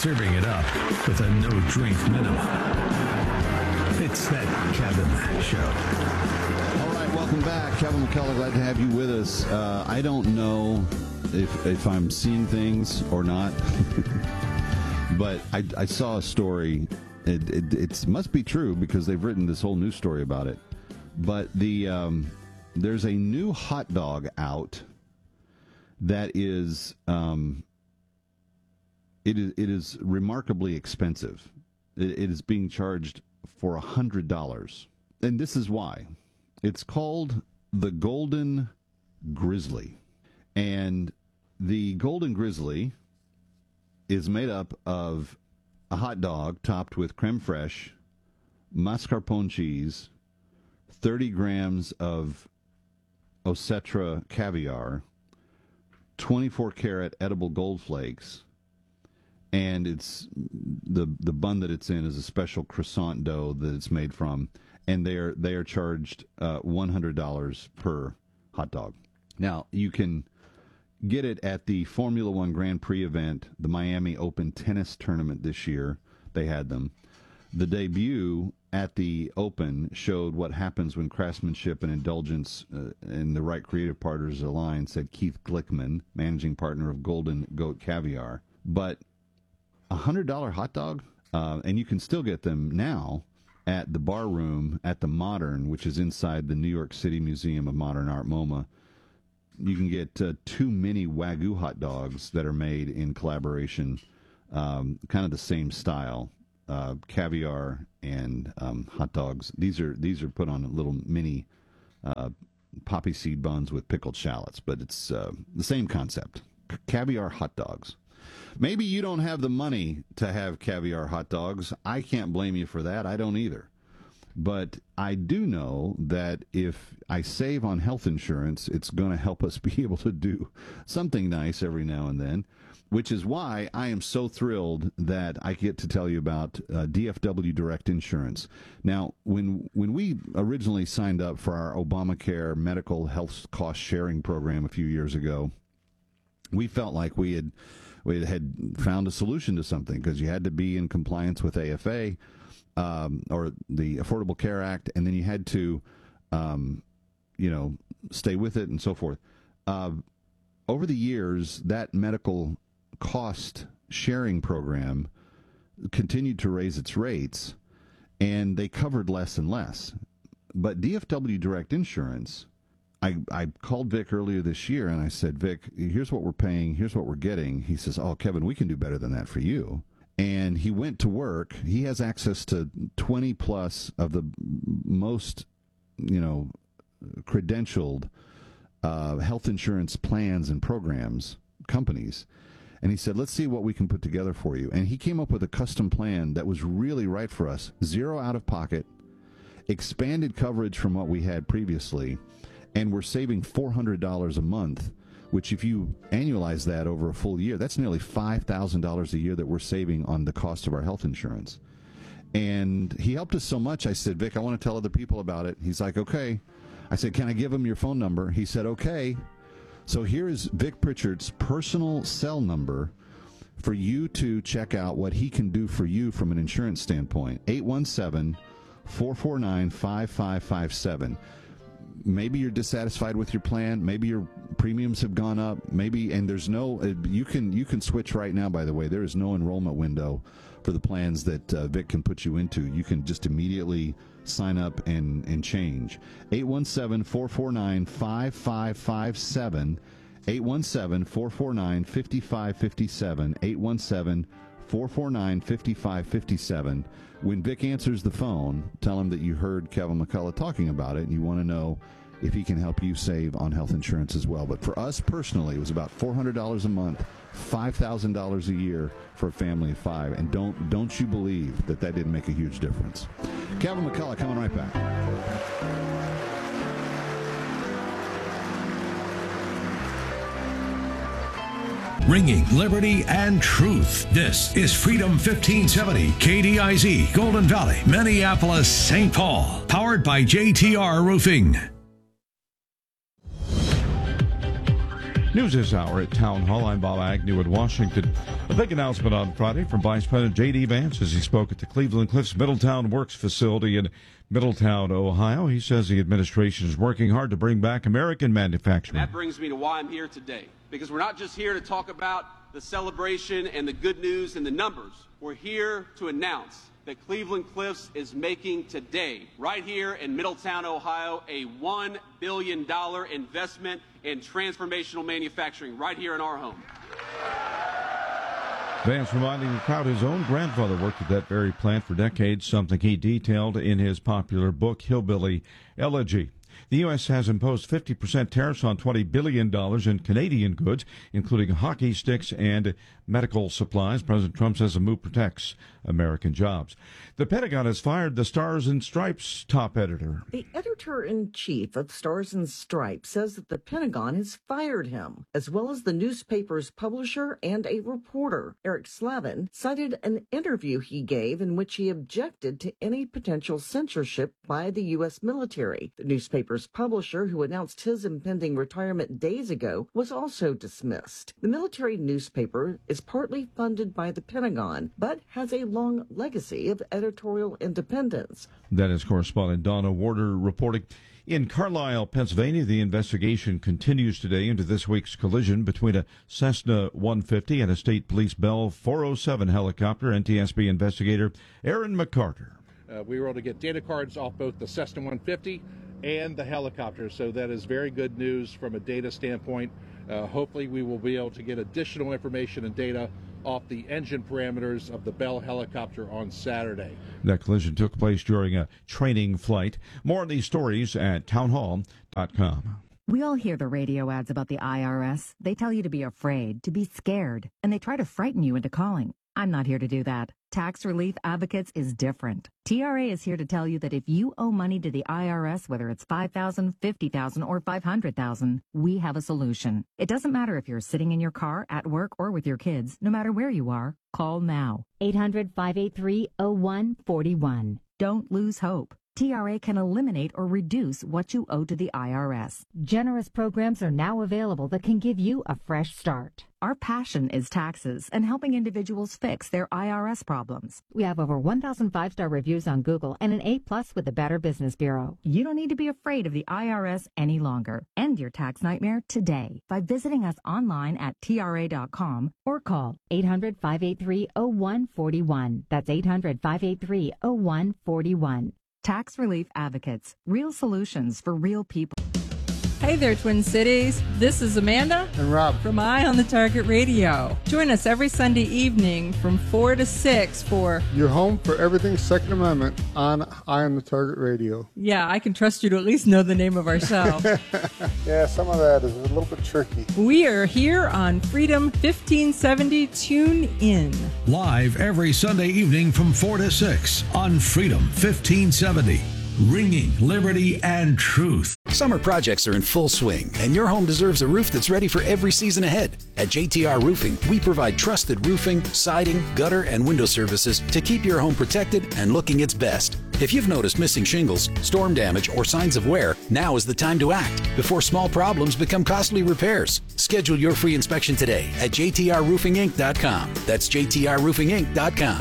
serving it up with a no-drink minimum. It's that Kevin Show. All right, welcome back. Kevin McCullough, glad to have you with us. I don't know if I'm seeing things or not, but I saw a story. It must be true because they've written this whole news story about it. But there's a new hot dog out that is it is remarkably expensive. It is being charged for $100, and this is why. It's called the Golden Grizzly, and the Golden Grizzly is made up of a hot dog topped with creme fraiche, mascarpone cheese, 30 grams of Osetra caviar, 24-karat edible gold flakes, and it's the bun that it's in is a special croissant dough that it's made from, and they are charged $100 per hot dog. Now, you can get it at the Formula One Grand Prix event, the Miami Open Tennis Tournament this year. They had them. The debut at the Open showed what happens when craftsmanship and indulgence and the right creative partners align, said Keith Glickman, managing partner of Golden Goat Caviar. But $100 hot dog, and you can still get them now at the bar room at the Modern, which is inside the New York City Museum of Modern Art, MoMA. You can get 2 mini Wagyu hot dogs that are made in collaboration, kind of the same style, caviar and hot dogs. These are put on little mini poppy seed buns with pickled shallots, but it's the same concept. Caviar hot dogs. Maybe you don't have the money to have caviar hot dogs. I can't blame you for that. I don't either. But I do know that if I save on health insurance, it's going to help us be able to do something nice every now and then, which is why I am so thrilled that I get to tell you about DFW Direct Insurance. Now, when we originally signed up for our Obamacare medical health cost sharing program a few years ago, we felt like we had found a solution to something because you had to be in compliance with AFA. Or the Affordable Care Act, and then you had to, stay with it and so forth. Over the years, that medical cost sharing program continued to raise its rates, and they covered less and less. But DFW Direct Insurance, I called Vic earlier this year, and I said, Vic, here's what we're paying, here's what we're getting. He says, oh, Kevin, we can do better than that for you. And he went to work. He has access to 20 plus of the most, credentialed health insurance plans and programs, companies. And he said, let's see what we can put together for you. And he came up with a custom plan that was really right for us. 0 out of pocket, expanded coverage from what we had previously, and we're saving $400 a month, which if you annualize that over a full year, that's nearly $5,000 a year that we're saving on the cost of our health insurance. And he helped us so much, I said, Vic, I want to tell other people about it. He's like, okay. I said, can I give him your phone number? He said, okay. So here is Vic Pritchard's personal cell number for you to check out what he can do for you from an insurance standpoint. 817-449-5557. Maybe you're dissatisfied with your plan. Maybe your premiums have gone up. Maybe, and there's no, you can switch right now, by the way. There is no enrollment window for the plans that Vic can put you into. You can just immediately sign up and change. 817-449-5557. 817-449-5557. 817-449-5557. When Vic answers the phone, tell him that you heard Kevin McCullough talking about it and you want to know if he can help you save on health insurance as well. But for us personally, it was about $400 a month, $5,000 a year for a family of 5. And don't you believe that didn't make a huge difference. Kevin McCullough coming right back. Ringing liberty and truth. This is Freedom 1570, KDIZ, Golden Valley, Minneapolis, St. Paul. Powered by JTR Roofing. News this hour at Town Hall. I'm Bob Agnew in Washington. A big announcement on Friday from Vice President J.D. Vance as he spoke at the Cleveland Cliffs Middletown Works facility in Middletown, Ohio. He says the administration is working hard to bring back American manufacturing. That brings me to why I'm here today, because we're not just here to talk about the celebration and the good news and the numbers. We're here to announce that Cleveland Cliffs is making today, right here in Middletown, Ohio, a $1 billion investment in transformational manufacturing right here in our home. Vance reminding the crowd his own grandfather worked at that very plant for decades, something he detailed in his popular book, Hillbilly Elegy. The U.S. has imposed 50% tariffs on $20 billion in Canadian goods, including hockey sticks and medical supplies. President Trump says the move protects American jobs. The Pentagon has fired the Stars and Stripes top editor. The editor-in-chief of Stars and Stripes says that the Pentagon has fired him, as well as the newspaper's publisher and a reporter. Eric Slavin cited an interview he gave in which he objected to any potential censorship by the U.S. military. The newspaper's publisher, who announced his impending retirement days ago, was also dismissed. The military newspaper is partly funded by the Pentagon, but has a long legacy of editorial independence. That is correspondent Donna Warder reporting. In Carlisle, Pennsylvania, the investigation continues today into this week's collision between a Cessna 150 and a State Police Bell 407 helicopter. NTSB investigator Aaron McCarter. We were able to get data cards off both the Cessna 150 and the helicopter, so that is very good news from a data standpoint. Hopefully we will be able to get additional information and data off the engine parameters of the Bell helicopter on Saturday. That collision took place during a training flight. More on these stories at townhall.com. We all hear the radio ads about the IRS. They tell you to be afraid, to be scared, and they try to frighten you into calling. I'm not here to do that. Tax Relief Advocates is different. TRA is here to tell you that if you owe money to the IRS, whether it's $5,000, $50,000, or $500,000, we have a solution. It doesn't matter if you're sitting in your car, at work, or with your kids. No matter where you are, call now. 800-583-0141. Don't lose hope. TRA can eliminate or reduce what you owe to the IRS. Generous programs are now available that can give you a fresh start. Our passion is taxes and helping individuals fix their IRS problems. We have over 1,000 five-star reviews on Google and an A+ with the Better Business Bureau. You don't need to be afraid of the IRS any longer. End your tax nightmare today by visiting us online at TRA.com or call 800-583-0141. That's 800-583-0141. Tax Relief Advocates, real solutions for real people. Hey there, Twin Cities. This is Amanda and Rob from Eye on the Target Radio. Join us every Sunday evening from 4 to 6 for your home for everything Second Amendment on Eye on the Target Radio. Yeah, I can trust you to at least know the name of our show. Yeah, some of that is a little bit tricky. We are here on Freedom 1570. Tune in. Live every Sunday evening from 4 to 6 on Freedom 1570. Ringing liberty and truth. Summer projects are in full swing, and your home deserves a roof that's ready for every season ahead. At JTR Roofing, we provide trusted roofing, siding, gutter, and window services to keep your home protected and looking its best. If you've noticed missing shingles, storm damage, or signs of wear, now is the time to act before small problems become costly repairs. Schedule your free inspection today at jtrroofinginc.com. That's jtrroofinginc.com.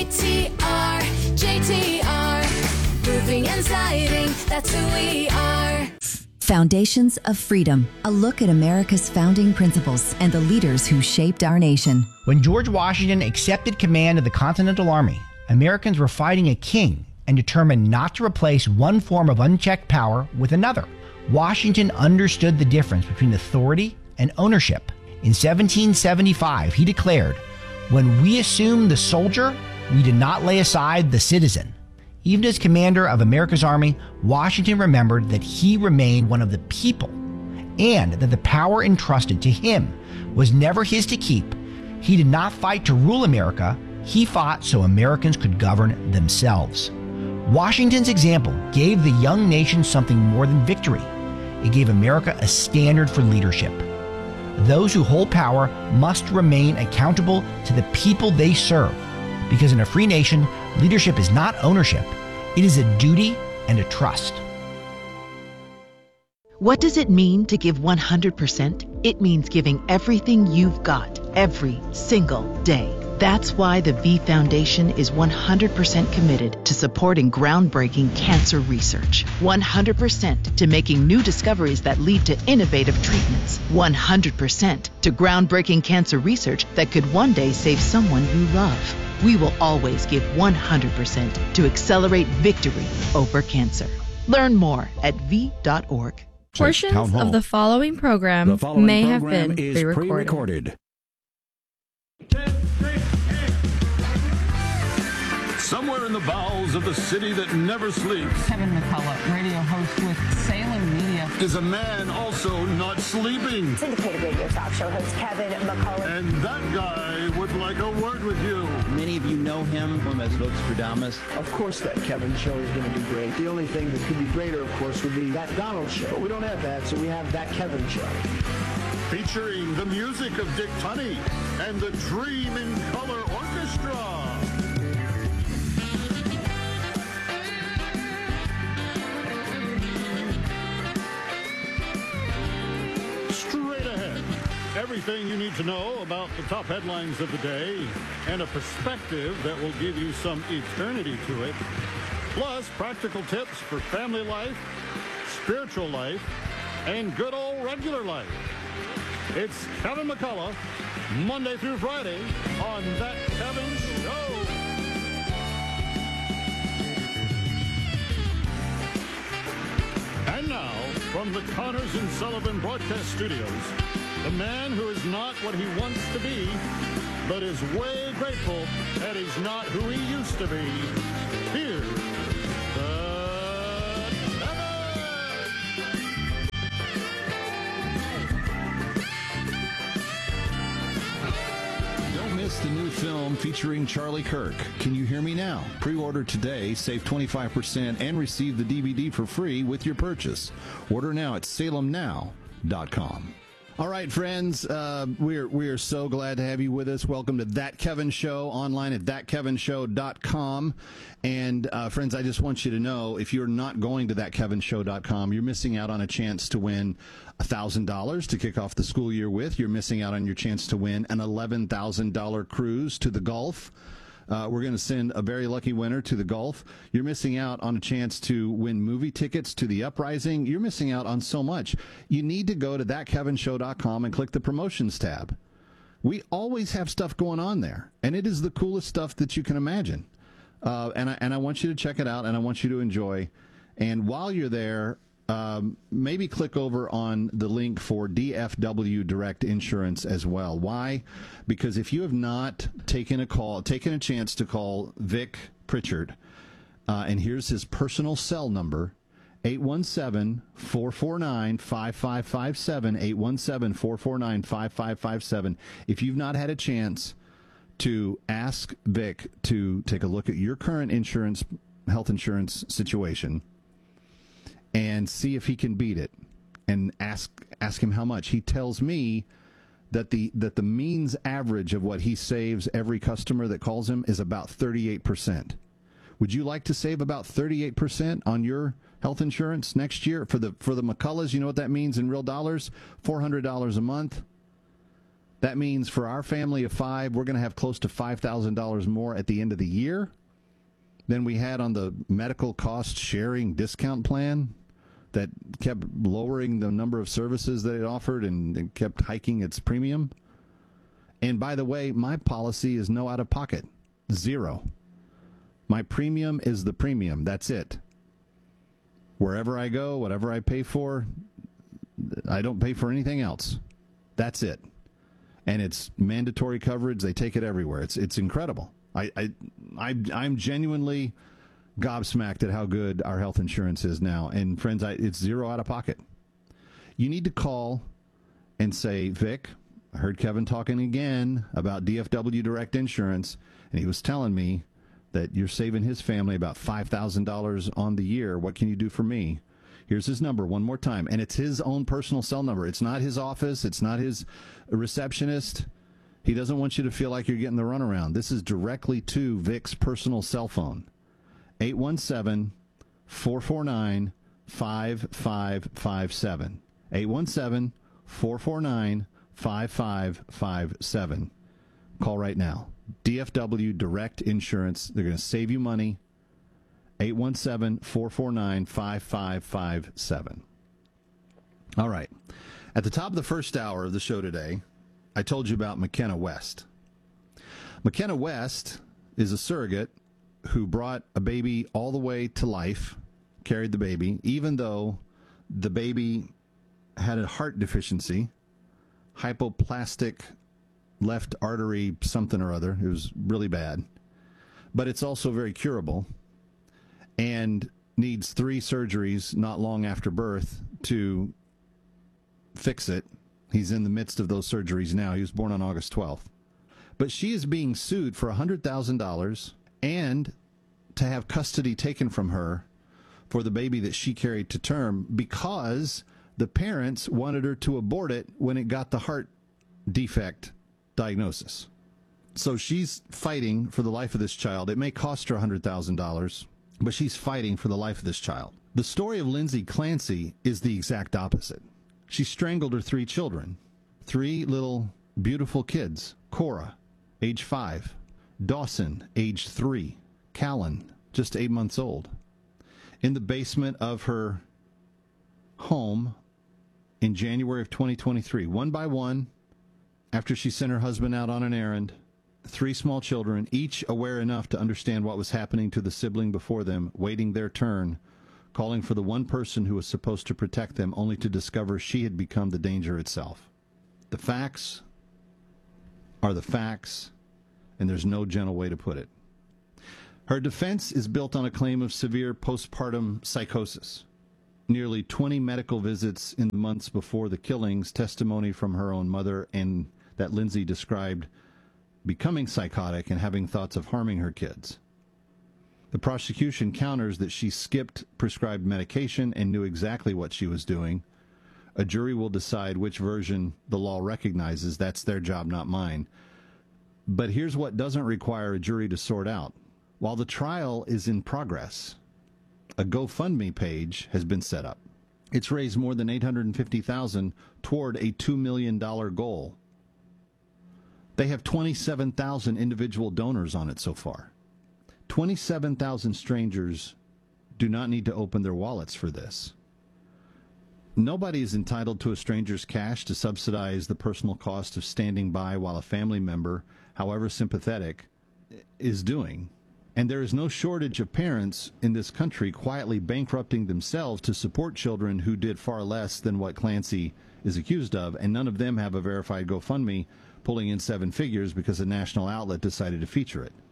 JTR, roofing and siding, that's who we are. Foundations of Freedom, a look at America's founding principles and the leaders who shaped our nation. When George Washington accepted command of the Continental Army, Americans were fighting a king and determined not to replace one form of unchecked power with another. Washington understood the difference between authority and ownership. In 1775, he declared, "When we assume the soldier, we did not lay aside the citizen." Even as commander of America's army, Washington remembered that he remained one of the people and that the power entrusted to him was never his to keep. He did not fight to rule America. He fought so Americans could govern themselves. Washington's example gave the young nation something more than victory. It gave America a standard for leadership. Those who hold power must remain accountable to the people they serve, because in a free nation, leadership is not ownership. It is a duty and a trust. What does it mean to give 100%? It means giving everything you've got every single day. That's why the V Foundation is 100% committed to supporting groundbreaking cancer research. 100% to making new discoveries that lead to innovative treatments. 100% to groundbreaking cancer research that could one day save someone you love. We will always give 100% to accelerate victory over cancer. Learn more at v.org. Portions of the following program may have been pre-recorded. Somewhere in the bowels of the city that never sleeps, Kevin McCullough, radio host with Salem Media, is a man also not sleeping. Syndicated radio talk show host Kevin McCullough. And that guy would like a word with you. Many of you know him as Votes Of course that Kevin show is going to be great. The only thing that could be greater, of course, would be that Donald show. But we don't have that, so we have that Kevin show. Featuring the music of Dick Tunney and the Dream in Color Orchestra. Straight ahead, everything you need to know about the top headlines of the day and a perspective that will give you some eternity to it. Plus, practical tips for family life, spiritual life, and good old regular life. It's Kevin McCullough, Monday through Friday on That Kevin Show. And now, from the Connors and Sullivan Broadcast Studios, the man who is not what he wants to be, but is way grateful that he's not who he used to be. Here's The new film featuring Charlie Kirk. Can you hear me now? Pre-order today, save 25%, and receive the DVD for free with your purchase. Order now at salemnow.com. All right, friends, we are so glad to have you with us. Welcome to That Kevin Show, online at thatkevinshow.com. And friends, I just want you to know, if you're not going to thatkevinshow.com, you're missing out on a chance to win $1,000 to kick off the school year with. You're missing out on your chance to win an $11,000 cruise to the Gulf. We're going to send a very lucky winner to the Gulf. You're missing out on a chance to win movie tickets to the Uprising. You're missing out on so much. You need to go to thatkevinshow.com and click the promotions tab. We always have stuff going on there, and it is the coolest stuff that you can imagine. And I want you to check it out, and I want you to enjoy. And while you're there, maybe click over on the link for DFW Direct Insurance as well. Why? Because if you have not taken a chance to call Vic Pritchard, and here's his personal cell number, 817-449-5557, 817-449-5557. If you've not had a chance to ask Vic to take a look at your current health insurance situation, and see if he can beat it, and ask him how much. He tells me that the means average of what he saves every customer that calls him is about 38%. Would you like to save about 38% on your health insurance next year for the McCulloughs? You know what that means in real dollars? $400 a month. That means for our family of 5, we're going to have close to $5,000 more at the end of the year than we had on the medical cost sharing discount plan that kept lowering the number of services that it offered and kept hiking its premium. And by the way, my policy is no out-of-pocket, 0. My premium is the premium. That's it. Wherever I go, whatever I pay for, I don't pay for anything else. That's it. And it's mandatory coverage. They take it everywhere. It's incredible. I'm genuinely gobsmacked at how good our health insurance is now. And friends, it's 0 out of pocket. You need to call and say, Vic, I heard Kevin talking again about DFW Direct Insurance, and he was telling me that you're saving his family about $5,000 on the year. What can you do for me? Here's his number one more time. And it's his own personal cell number. It's not his office. It's not his receptionist. He doesn't want you to feel like you're getting the runaround. This is directly to Vic's personal cell phone. 817-449-5557. 817-449-5557. Call right now. DFW Direct Insurance. They're going to save you money. 817-449-5557. All right. At the top of the first hour of the show today, I told you about McKenna West. McKenna West is a surrogate who brought a baby all the way to life, carried the baby, even though the baby had a heart deficiency, hypoplastic left artery something or other. It was really bad. But it's also very curable and needs 3 surgeries not long after birth to fix it. He's in the midst of those surgeries now. He was born on August 12th. But she is being sued for $100,000 and to have custody taken from her for the baby that she carried to term because the parents wanted her to abort it when it got the heart defect diagnosis. So she's fighting for the life of this child. It may cost her $100,000, but she's fighting for the life of this child. The story of Lindsay Clancy is the exact opposite. She strangled her 3 children, 3 little beautiful kids. Cora, age 5, Dawson, age 3, Callan, just 8 months old, in the basement of her home in January of 2023, one by one, after she sent her husband out on an errand. 3 small children, each aware enough to understand what was happening to the sibling before them, waiting their turn, calling for the one person who was supposed to protect them, only to discover she had become the danger itself. The facts are the facts, and there's no gentle way to put it. Her defense is built on a claim of severe postpartum psychosis. Nearly 20 medical visits in the months before the killings, testimony from her own mother, and that Lindsay described becoming psychotic and having thoughts of harming her kids. The prosecution counters that she skipped prescribed medication and knew exactly what she was doing. A jury will decide which version the law recognizes. That's their job, not mine. But here's what doesn't require a jury to sort out. While the trial is in progress, a GoFundMe page has been set up. It's raised more than $850,000 toward a $2 million goal. They have 27,000 individual donors on it so far. 27,000 strangers do not need to open their wallets for this. Nobody is entitled to a stranger's cash to subsidize the personal cost of standing by while a family member, however sympathetic, is doing. And there is no shortage of parents in this country quietly bankrupting themselves to support children who did far less than what Clancy is accused of, and none of them have a verified GoFundMe pulling in 7 figures because a national outlet decided to feature it.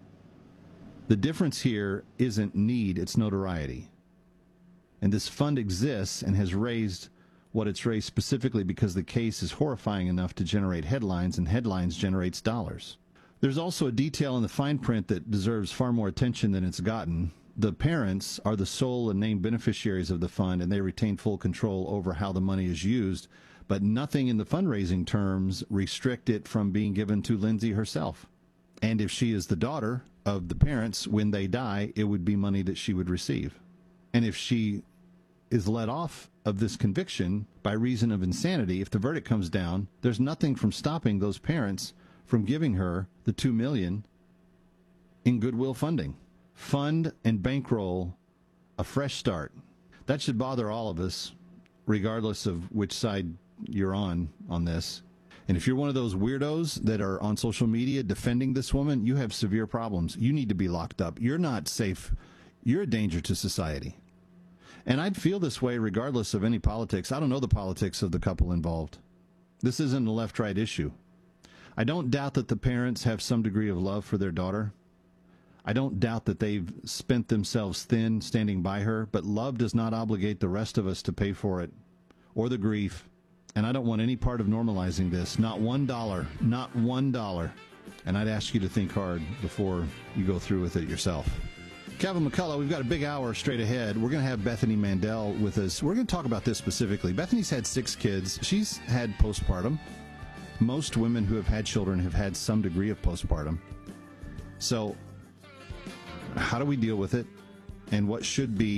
The difference here isn't need, it's notoriety. And this fund exists and has raised what it's raised specifically because the case is horrifying enough to generate headlines, and headlines generates dollars. There's also a detail in the fine print that deserves far more attention than it's gotten. The parents are the sole and named beneficiaries of the fund, and they retain full control over how the money is used, but nothing in the fundraising terms restrict it from being given to Lindsay herself. And if she is the daughter of the parents, when they die, it would be money that she would receive. And if she is let off of this conviction by reason of insanity, if the verdict comes down, there's nothing from stopping those parents from giving her the $2 million in goodwill funding. Fund and bankroll a fresh start. That should bother all of us, regardless of which side you're on this. And if you're one of those weirdos that are on social media defending this woman, you have severe problems. You need to be locked up. You're not safe. You're a danger to society. And I'd feel this way regardless of any politics. I don't know the politics of the couple involved. This isn't a left-right issue. I don't doubt that the parents have some degree of love for their daughter. I don't doubt that they've spent themselves thin standing by her, but love does not obligate the rest of us to pay for it, or the grief. And I don't want any part of normalizing this. Not $1. Not $1. And I'd ask you to think hard before you go through with it yourself. Kevin McCullough, we've got a big hour straight ahead. We're going to have Bethany Mandel with us. We're going to talk about this specifically. Bethany's had 6 kids. She's had postpartum. Most women who have had children have had some degree of postpartum. So how do we deal with it? And what should be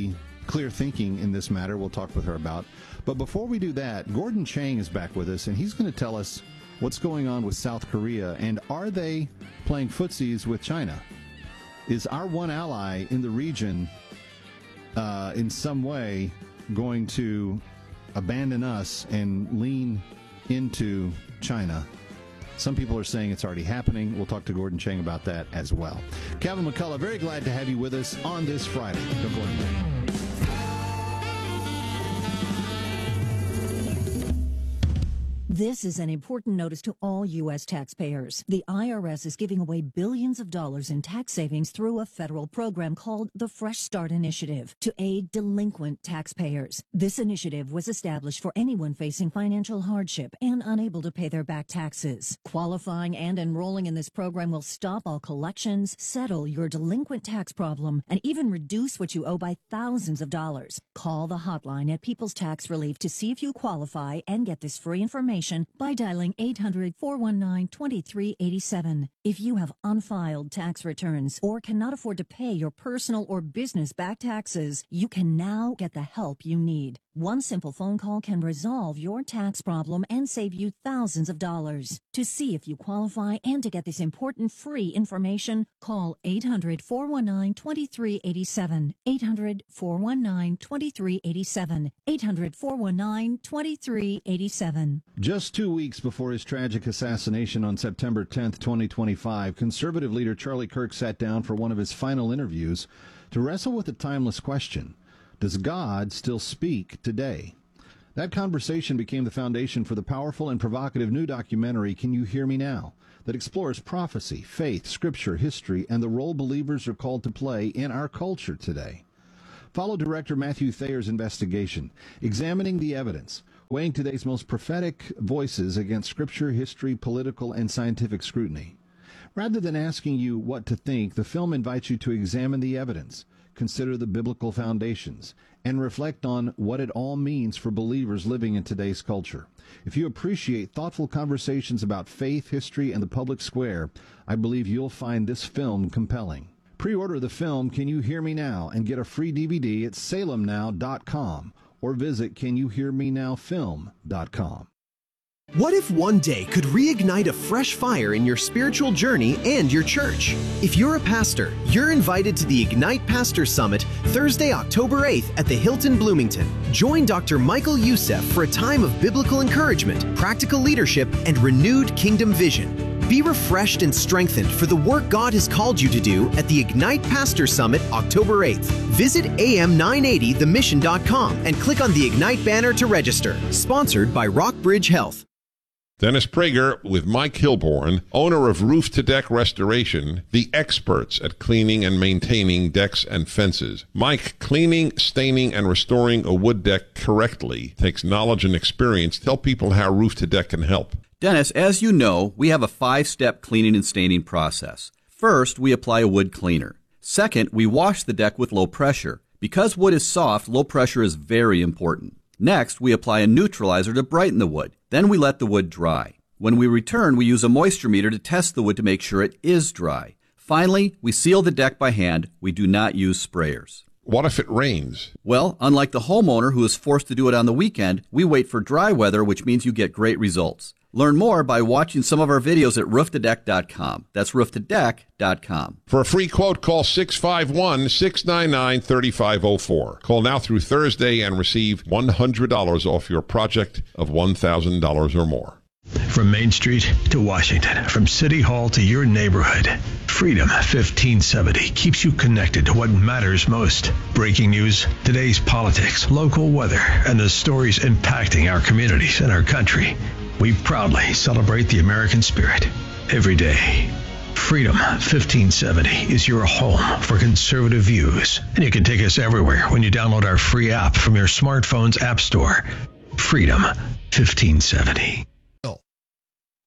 clear thinking in this matter we'll talk with her about. But before we do that, Gordon Chang is back with us, and he's going to tell us what's going on with South Korea, and are they playing footsies with China? Is our one ally in the region in some way going to abandon us and lean into China? Some people are saying it's already happening. We'll talk to Gordon Chang about that as well. Kevin McCullough, very glad to have you with us on this Friday. Don't go anywhere. This is an important notice to all U.S. taxpayers. The IRS is giving away billions of dollars in tax savings through a federal program called the Fresh Start Initiative to aid delinquent taxpayers. This initiative was established for anyone facing financial hardship and unable to pay their back taxes. Qualifying and enrolling in this program will stop all collections, settle your delinquent tax problem, and even reduce what you owe by thousands of dollars. Call the hotline at People's Tax Relief to see if you qualify and get this free information by dialing 800-419-2387. If you have unfiled tax returns or cannot afford to pay your personal or business back taxes, you can now get the help you need. One simple phone call can resolve your tax problem and save you thousands of dollars. To see if you qualify and to get this important free information, call 800-419-2387. 800-419-2387. 800-419-2387. Just 2 weeks before his tragic assassination on September 10th, 2025, conservative leader Charlie Kirk sat down for one of his final interviews to wrestle with a timeless question. Does God still speak today? That conversation became the foundation for the powerful and provocative new documentary, Can You Hear Me Now?, that explores prophecy, faith, scripture, history, and the role believers are called to play in our culture today. Follow director Matthew Thayer's investigation, examining the evidence, weighing today's most prophetic voices against scripture, history, political, and scientific scrutiny. Rather than asking you what to think, the film invites you to examine the evidence, consider the biblical foundations, and reflect on what it all means for believers living in today's culture. If you appreciate thoughtful conversations about faith, history, and the public square, I believe you'll find this film compelling. Pre-order the film Can You Hear Me Now? And get a free DVD at salemnow.com or visit CanYouHearMeNowFilm.com. What if one day could reignite a fresh fire in your spiritual journey and your church? If you're a pastor, you're invited to the Ignite Pastor Summit Thursday, October 8th at the Hilton Bloomington. Join Dr. Michael Youssef for a time of biblical encouragement, practical leadership, and renewed kingdom vision. Be refreshed and strengthened for the work God has called you to do at the Ignite Pastor Summit October 8th. Visit am980themission.com and click on the Ignite banner to register. Sponsored by Rockbridge Health. Dennis Prager with Mike Hilborn, owner of Roof to Deck Restoration, the experts at cleaning and maintaining decks and fences. Mike, cleaning, staining, and restoring a wood deck correctly takes knowledge and experience. Tell people how Roof to Deck can help. Dennis, as you know, we have a 5-step cleaning and staining process. First, we apply a wood cleaner. Second, we wash the deck with low pressure. Because wood is soft, low pressure is very important. Next, we apply a neutralizer to brighten the wood. Then we let the wood dry. When we return, we use a moisture meter to test the wood to make sure it is dry. Finally, we seal the deck by hand. We do not use sprayers. What if it rains? Well, unlike the homeowner who is forced to do it on the weekend, we wait for dry weather, which means you get great results. Learn more by watching some of our videos at rooftodeck.com. That's rooftodeck.com. For a free quote, call 651-699-3504. Call now through Thursday and receive $100 off your project of $1,000 or more. From Main Street to Washington, from City Hall to your neighborhood, Freedom 1570 keeps you connected to what matters most. Breaking news, today's politics, local weather, and the stories impacting our communities and our country. We proudly celebrate the American spirit every day. Freedom 1570 is your home for conservative views, and you can take us everywhere when you download our free app from your smartphone's app store. Freedom 1570.